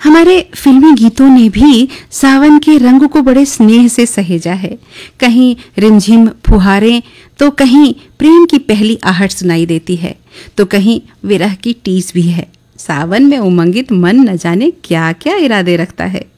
हमारे फिल्मी गीतों ने भी सावन के रंग को बड़े स्नेह से सहेजा है। कहीं रिमझिम फुहारें तो कहीं प्रेम की पहली आहट सुनाई देती है, तो कहीं विरह की टीस भी है। सावन में उमंगित मन न जाने क्या क्या इरादे रखता है।